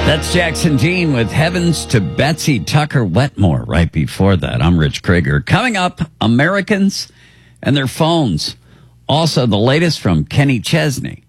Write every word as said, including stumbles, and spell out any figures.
That's Jackson Dean with Heavens to Betsy Tucker Wetmore. Right before that, I'm Rich Krieger. Coming up, Americans and their phones. Also, the latest from Kenny Chesney.